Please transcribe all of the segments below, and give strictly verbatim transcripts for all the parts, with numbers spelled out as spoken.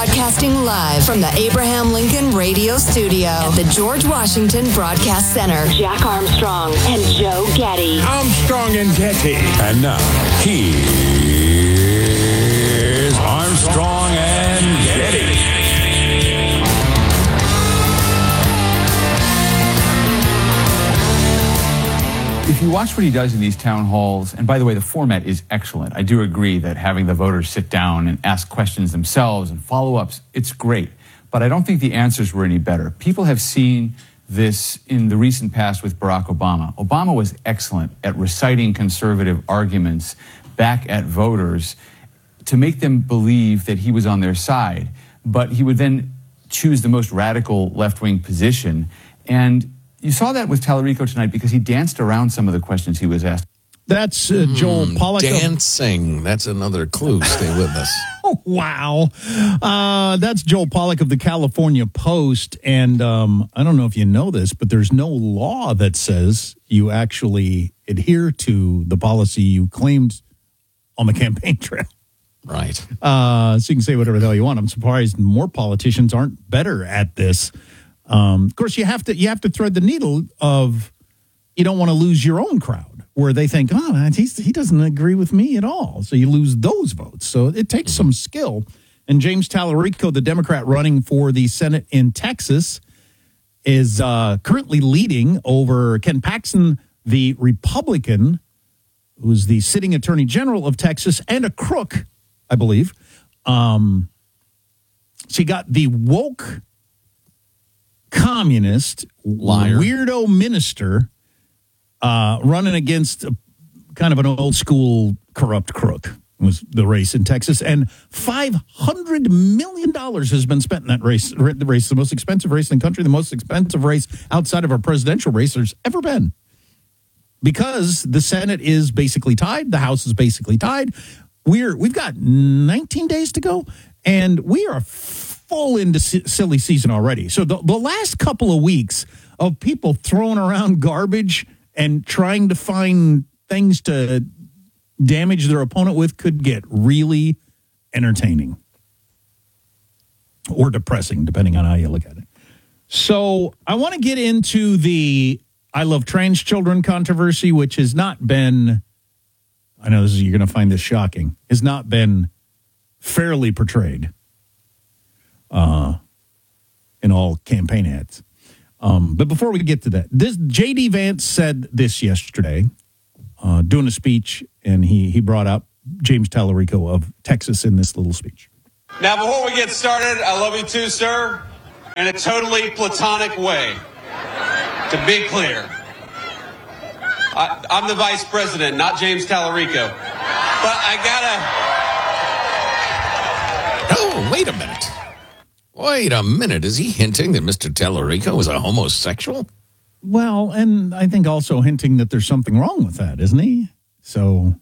Broadcasting live from the Abraham Lincoln Radio Studio at the George Washington Broadcast Center. Jack Armstrong and Joe Getty. Armstrong and Getty. And now, here's Armstrong and Getty. If you watch what he does in these town halls, and by the way, the format is excellent. I do agree that having the voters sit down and ask questions themselves and follow-ups, it's great. But I don't think the answers were any better. People have seen this in the recent past with Barack Obama. Obama was excellent at reciting conservative arguments back at voters to make them believe that he was on their side. But he would then choose the most radical left-wing position. And you saw that with Tallarico tonight because he danced around some of the questions he was asked. That's uh, Joel mm, Pollack. Dancing. That's another clue. Stay with us. Oh, wow. Uh, that's Joel Pollack of the California Post. And um, I don't know if you know this, but there's no law that says you actually adhere to the policy you claimed on the campaign trail. Right. Uh, so you can say whatever the hell you want. I'm surprised more politicians aren't better at this. Um, of course, you have to you have to thread the needle of you don't want to lose your own crowd where they think, oh, he's, he doesn't agree with me at all. So you lose those votes. So it takes some skill. And James Tallarico, the Democrat running for the Senate in Texas, is uh, currently leading over Ken Paxton, the Republican, who's the sitting attorney general of Texas and a crook, I believe. Um, so you got the woke communist, liar, weirdo minister uh, running against a, kind of an old school corrupt crook was the race in Texas. And five hundred million dollars has been spent in that race. The race, the most expensive race in the country, the most expensive race outside of a presidential race there's ever been. Because the Senate is basically tied. The House is basically tied. We're, we've got nineteen days to go, and we are full into silly season already. So the, the last couple of weeks of people throwing around garbage and trying to find things to damage their opponent with could get really entertaining or depressing, depending on how you look at it. So I want to get into the I love trans children controversy, which has not been, I know this is, you're going to find this shocking, has not been fairly portrayed uh, in all campaign ads. Um, but before we get to that, this J D Vance said this yesterday, uh, doing a speech, and he, he brought up James Tallarico of Texas in this little speech. Now, before we get started, I love you too, sir, in a totally platonic way. To be clear, I, I'm the vice president, not James Tallarico. But I gotta... Oh, wait a minute. Wait a minute. Is he hinting that Mister Tallarico is a homosexual? Well, and I think also hinting that there's something wrong with that, isn't he? So,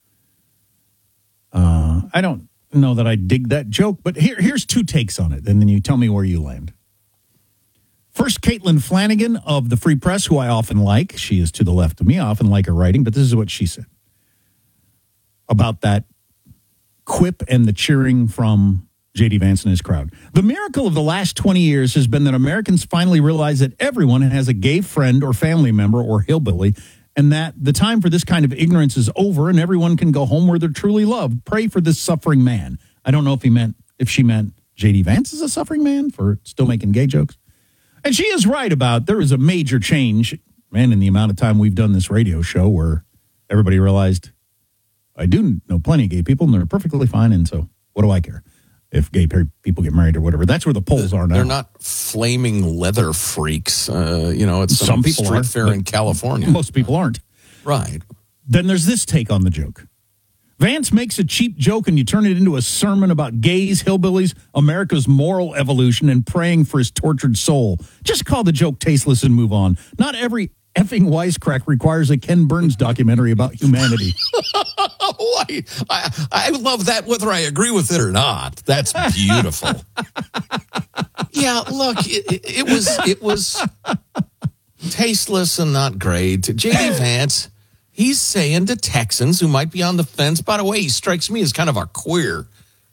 uh, I don't know that I dig that joke, but here, here's two takes on it, and then you tell me where you land. First, Caitlin Flanagan of the Free Press, who I often like. She is to the left of me. I often like her writing, but this is what she said about that quip and the cheering from J D Vance and his crowd. The miracle of the last twenty years has been that Americans finally realize that everyone has a gay friend or family member or hillbilly, and that the time for this kind of ignorance is over and everyone can go home where they're truly loved. Pray for this suffering man. I don't know if he meant, if she meant J D Vance is a suffering man for still making gay jokes. And she is right about there is a major change, man, in the amount of time we've done this radio show where everybody realized I do know plenty of gay people and they're perfectly fine. And so what do I care if gay people get married or whatever? That's where the polls are now. They're not flaming leather freaks. Uh, you know, it's some, some people street aren't, fair in California. Most people aren't. Right. Then there's this take on the joke. Vance makes a cheap joke and you turn it into a sermon about gays, hillbillies, America's moral evolution, and praying for his tortured soul. Just call the joke tasteless and move on. Not every effing wisecrack requires a Ken Burns documentary about humanity. oh, I, I, I love that whether I agree with it or not. That's beautiful. yeah, look, it, it, it was it was tasteless and not great. J D Vance, he's saying to Texans who might be on the fence, by the way, he strikes me as kind of a queer.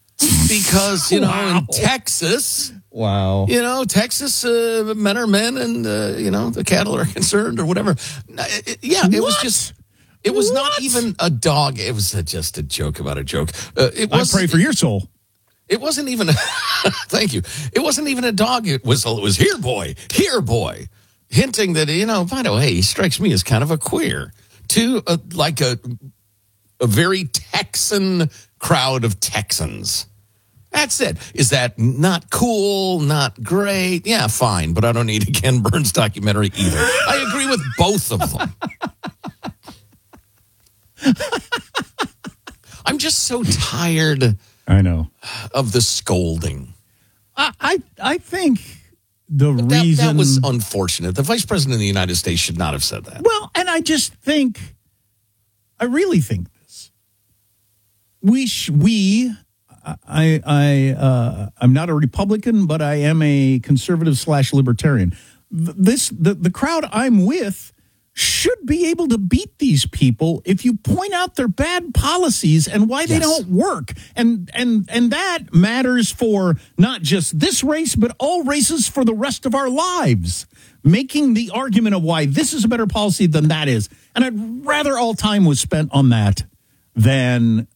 because, you know, Wow. in Texas, Wow. you know, Texas, uh, men are men and, uh, you know, the cattle are concerned or whatever. Uh, it- yeah, it was What? just, it was not What? even a dog. It was a, just a joke about a joke. Uh, it I was, pray for your soul. It wasn't even, a, thank you. It wasn't even a dog whistle. It was here, boy, here, boy, hinting that, you know, by the way, he strikes me as kind of a queer to a, like a, a very Texan crowd of Texans. That's it. Is that not cool? Not great? Yeah, fine. But I don't need a Ken Burns documentary either. I agree with both of them. I'm just so tired I know. of the scolding. I I, I think the That, reason that was unfortunate. The vice president of the United States should not have said that. well, and I just think, I really think this. We sh- we. I I uh, I'm not a Republican, but I am a conservative slash libertarian. Th- This the the crowd I'm with should be able to beat these people if you point out their bad policies and why they Yes. don't work, and and and that matters for not just this race but all races for the rest of our lives. Making the argument of why this is a better policy than that is, and I'd rather all time was spent on that than.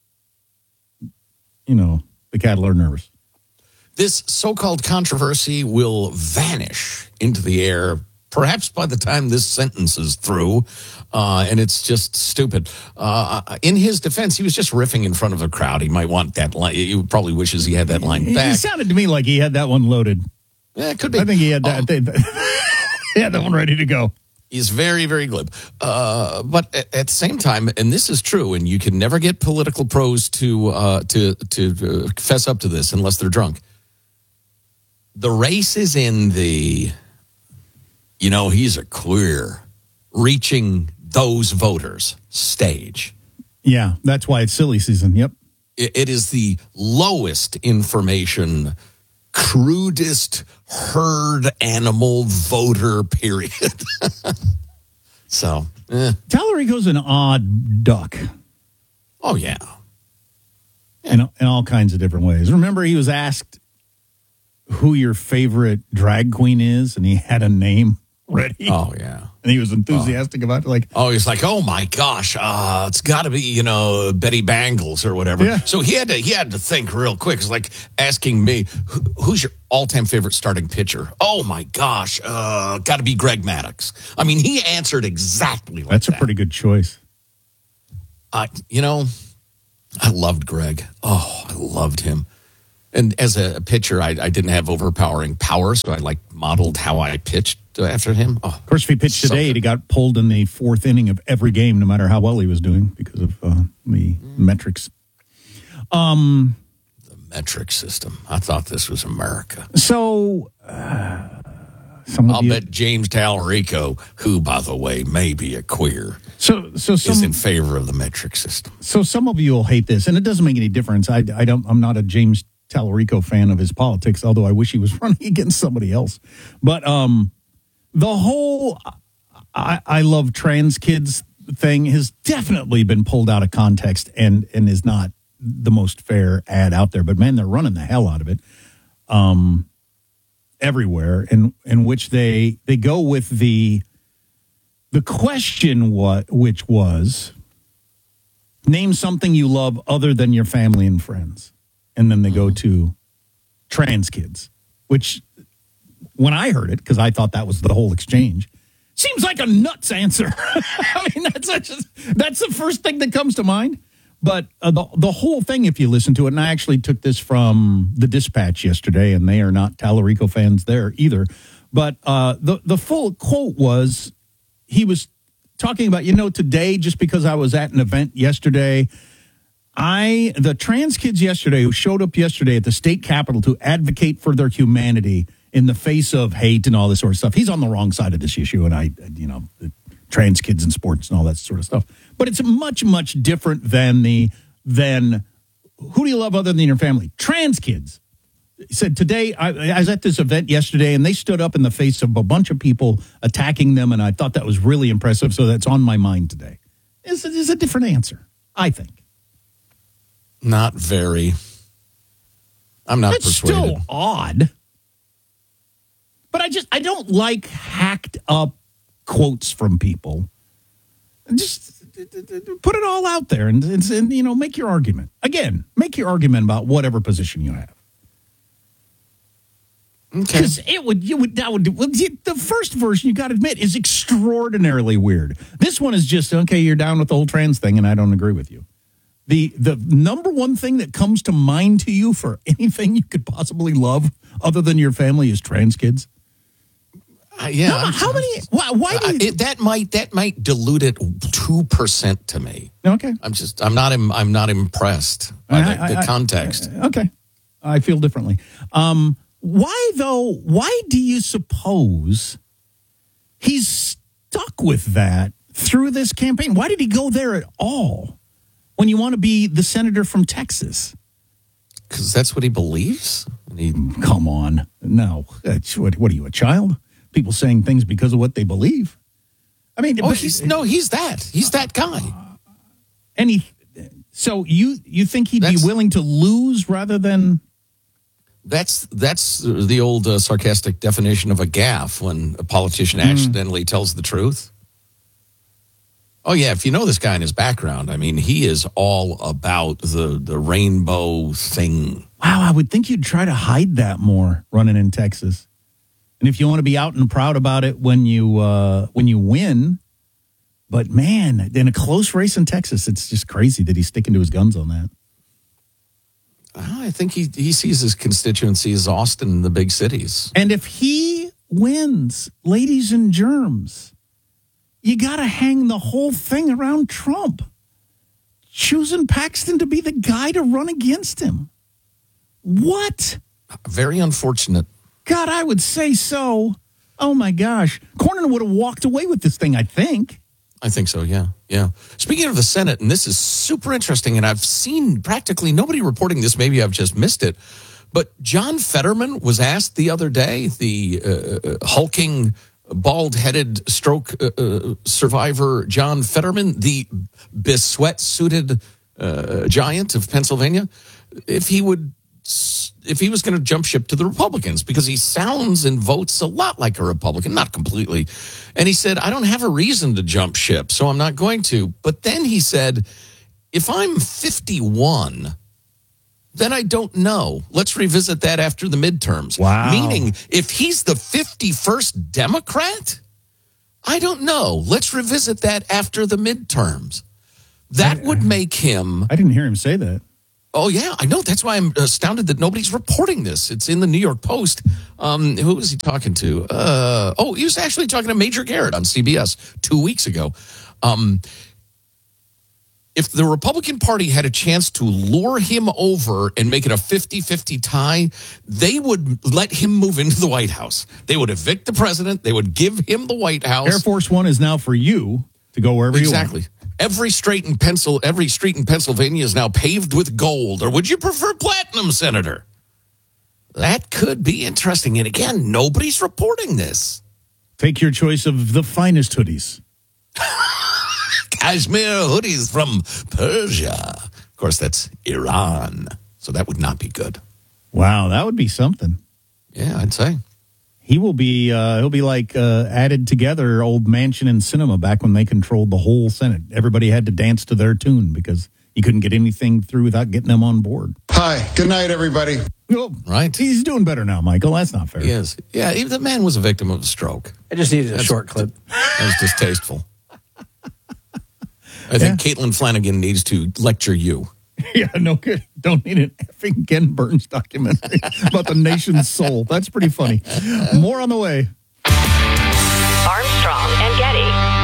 You know, the cattle are nervous. This so-called controversy will vanish into the air, perhaps by the time this sentence is through, uh, and it's just stupid. Uh, in his defense, he was just riffing in front of a crowd. He might want that line. He probably wishes he had that line It back. sounded to me like he had that one loaded. Yeah, it could be. I think he had that. Oh. he had that one ready to go. He's very, very glib. Uh, but at, at the same time, and this is true, and you can never get political pros to uh, to to uh, fess up to this unless they're drunk. The race is in the, you know, he's a queer, reaching those voters stage. Yeah, that's why it's silly season. Yep. It, it is the lowest information, crudest herd animal voter period. So, eh. Tallarico's an odd duck Oh, yeah. in, in all kinds of different ways. Remember, he was asked who your favorite drag queen is, and he had a name ready. Oh, yeah. And he was enthusiastic about it. Like, Oh, he's like, oh my gosh, uh, it's got to be, you know, Betty Bangles or whatever. Yeah. So he had to he had to think real quick. It's like asking me, who, who's your all-time favorite starting pitcher? Oh my gosh, uh, got to be Greg Maddox. I mean, he answered exactly like that's a that. pretty good choice. I, you know, I loved Greg. Oh, I loved him. And as a pitcher, I, I didn't have overpowering power, so I like modeled how I pitched after him. Oh, Of course, if he pitched so today, good. he got pulled in the fourth inning of every game, no matter how well he was doing, because of uh, the metrics. the metric system. I thought this was America. So, uh, some of I'll you, bet James Tallarico, who, by the way, may be a queer, so so is some in favor of the metric system. so some of you will hate this, and it doesn't make any difference. I, I don't. I'm not a James Tallarico fan of his politics, although I wish he was running against somebody else. But um, the whole I, I love trans kids thing has definitely been pulled out of context and and is not the most fair ad out there. But man, they're running the hell out of it. Um, everywhere, in in which they they go with the the question what which was name something you love other than your family and friends, and then they go to trans kids, which when I heard it, because I thought that was the whole exchange, seems like a nuts answer. I mean, that's such a, that's the first thing that comes to mind. But uh, the the whole thing, if you listen to it, and I actually took this from the Dispatch yesterday, and they are not Tallarico fans there either. But uh, the the full quote was, he was talking about, you know, today, just because I was at an event yesterday, I the trans kids yesterday who showed up yesterday at the state capitol to advocate for their humanity in the face of hate and all this sort of stuff. He's on the wrong side of this issue, and I, you know, trans kids in sports and all that sort of stuff. But it's much, much different than the than who do you love other than your family? Trans kids. He said today, I, I was at this event yesterday, and they stood up in the face of a bunch of people attacking them, and I thought that was really impressive. So that's on my mind today. Is is a different answer, I think. Not very. I'm not That's persuaded. still odd. But I just, I don't like hacked up quotes from people. Just put it all out there and, and, and, you know, make your argument. Again, make your argument about whatever position you have. Okay. Because it would, you would, that would, well, the first version, you got to admit, is extraordinarily weird. This one is just, okay, you're down with the whole trans thing, and I don't agree with you. The the number one thing that comes to mind to you for anything you could possibly love other than your family is trans kids? Uh, yeah. How, how many, why, why do you? Uh, it, that might that might dilute it two percent to me. Okay. I'm just I'm not im- I'm not impressed by I- the, I- the I- context. Okay. I feel differently. Um, why, though, why do you suppose he's stuck with that through this campaign? Why did he go there at all when you want to be the senator from Texas? Because that's what he believes. He, Come on. No. That's, what, what are you, a child? People saying things because of what they believe? I mean, oh, but- he's no, he's that. He's that guy. And he, so you, you think he'd That's- be willing to lose rather than... That's that's the old uh, sarcastic definition of a gaffe when a politician Hmm. accidentally tells the truth. Oh yeah, if you know this guy and his background, I mean, he is all about the the rainbow thing. Wow, I would think you'd try to hide that more running in Texas. And if you want to be out and proud about it when you uh, when you win, but man, in a close race in Texas, it's just crazy that he's sticking to his guns on that. I think he he sees his constituency as Austin and the big cities. And if he wins, ladies and germs, you got to hang the whole thing around Trump, choosing Paxton to be the guy to run against him. What? Very unfortunate. God, I would say so. Oh, my gosh. Cornyn would have walked away with this thing, I think. I think so, yeah. Yeah. Speaking of the Senate, and this is super interesting, and I've seen practically nobody reporting this. Maybe I've just missed it. But John Fetterman was asked the other day, the uh, hulking, bald-headed stroke uh, uh, survivor John Fetterman, the besweat-suited uh, giant of Pennsylvania, if he would... if he was going to jump ship to the Republicans, because he sounds and votes a lot like a Republican, not completely. And he said, I don't have a reason to jump ship, so I'm not going to. But then he said, if I'm fifty-one, then I don't know. Let's revisit that after the midterms. Wow. Meaning, if he's the fifty-first Democrat, I don't know. Let's revisit that after the midterms. That would make him... I didn't hear him say that. Oh, yeah, I know. That's why I'm astounded that nobody's reporting this. It's in the New York Post. Um, who was he talking to? Uh, oh, he was actually talking to Major Garrett on C B S two weeks ago. Um, if the Republican Party had a chance to lure him over and make it a fifty-fifty tie, they would let him move into the White House. They would evict the president. They would give him the White House. Air Force One is now for you to go wherever you want. Exactly. Every street in Pencil, every street in Pennsylvania is now paved with gold. Or would you prefer platinum, Senator? That could be interesting. And again, nobody's reporting this. Take your choice of the finest hoodies. Cashmere hoodies from Persia. Of course, that's Iran. So that would not be good. Wow, that would be something. Yeah, I'd say. He will be, uh, he'll be like uh, added together old Manchin and Sinema back when they controlled the whole Senate. Everybody had to dance to their tune because you couldn't get anything through without getting them on board. Hi, good night, everybody. Well, Right. He's doing better now, Michael. That's not fair. He is. Yeah, even the man was a victim of a stroke. I just needed a short clip. That was distasteful. I think Caitlin Flanagan needs to lecture you. Yeah, no good. Don't need an effing Ken Burns documentary about the nation's soul. That's pretty funny. More on the way. Armstrong and Getty.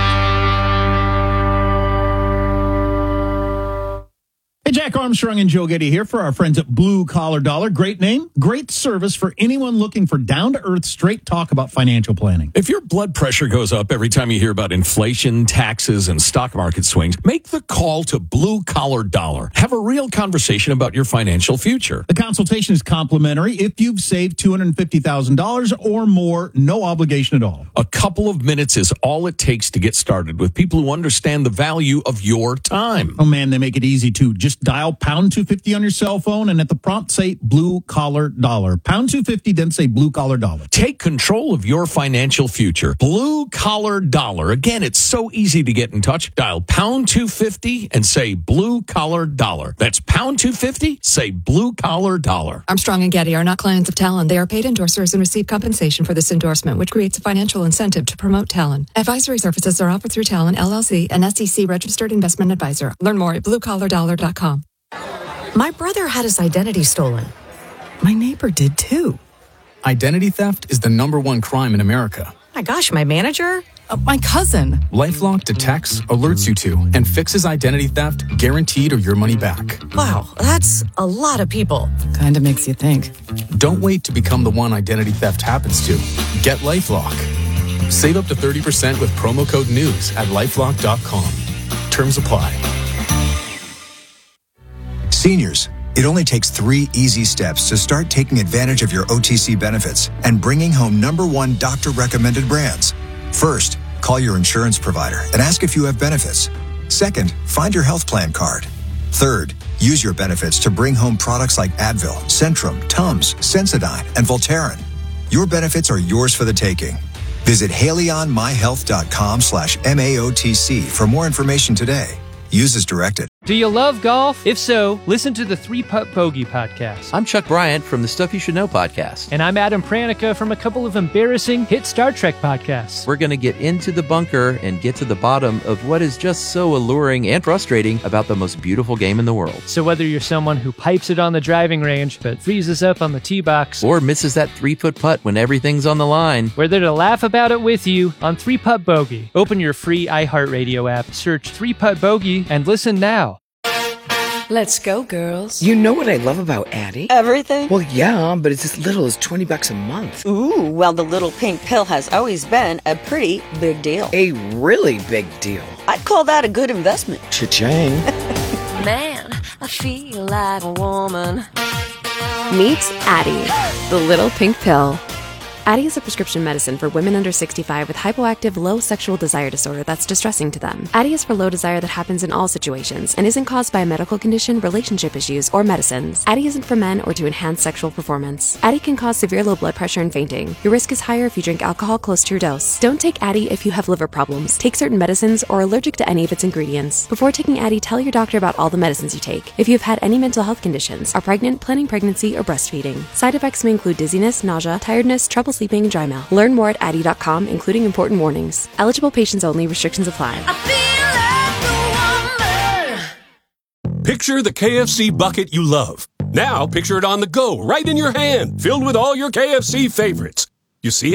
Hey, Jack Armstrong and Joe Getty here for our friends at Blue Collar Dollar. Great name, great service for anyone looking for down-to-earth, straight talk about financial planning. If your blood pressure goes up every time you hear about inflation, taxes, and stock market swings, make the call to Blue Collar Dollar. Have a real conversation about your financial future. The consultation is complimentary if you've saved two hundred fifty thousand dollars or more, no obligation at all. A couple of minutes is all it takes to get started with people who understand the value of your time. Oh, man, they make it easy, too. Just Just dial pound two fifty on your cell phone and at the prompt say blue collar dollar. Pound two fifty, then say blue collar dollar. Take control of your financial future. Blue Collar Dollar. Again, it's so easy to get in touch. Dial pound two fifty and say blue collar dollar. That's pound two fifty, say blue collar dollar. Armstrong and Getty are not clients of Talon. They are paid endorsers and receive compensation for this endorsement, which creates a financial incentive to promote Talon. Advisory services are offered through Talon, L L C, an S E C registered investment advisor. Learn more at blue collar dollar dot com. My brother had his identity stolen. My neighbor did too. Identity theft is the number one crime in America. My gosh, my manager? Uh, my cousin. LifeLock detects, alerts you to, and fixes identity theft guaranteed or your money back. Wow, that's a lot of people. Kind of makes you think. Don't wait to become the one identity theft happens to. Get LifeLock. Save up to thirty percent with promo code NEWS at lifelock dot com. Terms apply. Seniors, it only takes three easy steps to start taking advantage of your O T C benefits and bringing home number one doctor-recommended brands. First, call your insurance provider and ask if you have benefits. Second, find your health plan card. Third, use your benefits to bring home products like Advil, Centrum, Tums, Sensodyne, and Voltaren. Your benefits are yours for the taking. Visit haleyonmyhealth.com slash MAOTC for more information today. Use as directed. Do you love golf? If so, listen to the Three Putt Bogey podcast. I'm Chuck Bryant from the Stuff You Should Know podcast. And I'm Adam Pranica from a couple of embarrassing hit Star Trek podcasts. We're going to get into the bunker and get to the bottom of what is just so alluring and frustrating about the most beautiful game in the world. So whether you're someone who pipes it on the driving range but freezes up on the tee box, or misses that three-foot putt when everything's on the line, we're there to laugh about it with you on Three Putt Bogey. Open your free iHeartRadio app, search Three Putt Bogey, and listen now. Let's go, girls. You know what I love about Addie? Everything? Well, yeah, but it's as little as twenty bucks a month. Ooh, well, the little pink pill has always been a pretty big deal. A really big deal. I'd call that a good investment. Cha-ching. Man, I feel like a woman. Meet Addie, the little pink pill. Addie is a prescription medicine for women under sixty-five with hypoactive low sexual desire disorder that's distressing to them. Addie is for low desire that happens in all situations and isn't caused by a medical condition, relationship issues, or medicines. Addie isn't for men or to enhance sexual performance. Addie can cause severe low blood pressure and fainting. Your risk is higher if you drink alcohol close to your dose. Don't take Addie if you have liver problems, take certain medicines, or are allergic to any of its ingredients. Before taking Addie, tell your doctor about all the medicines you take. If you have had any mental health conditions, are pregnant, planning pregnancy, or breastfeeding. Side effects may include dizziness, nausea, tiredness, trouble sleeping, and dry mouth. Learn more at Addie dot com, including important warnings. Eligible patients only. Restrictions apply. Picture the K F C bucket you love. Now picture it on the go, right in your hand, filled with all your K F C favorites. You see it?